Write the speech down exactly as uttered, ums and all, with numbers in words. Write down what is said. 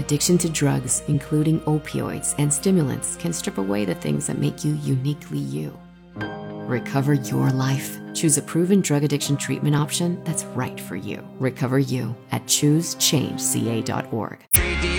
Addiction to drugs, including opioids and stimulants, can strip away the things that make you uniquely you. Recover your life. Choose a proven drug addiction treatment option that's right for you. Recover You at choose change c a dot org.